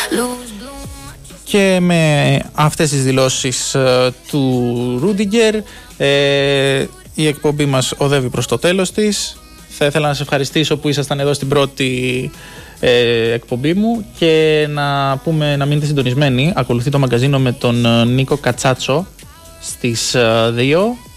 Και με αυτές τις δηλώσεις του Ρούντιγκερ η εκπομπή μας οδεύει προς το τέλος της. Θα ήθελα να σας ευχαριστήσω που ήσασταν εδώ στην πρώτη εκπομπή μου και να μείνετε συντονισμένοι. Ακολουθεί το μαγκαζίνο με τον Νίκο Κατσάτσο στις 2.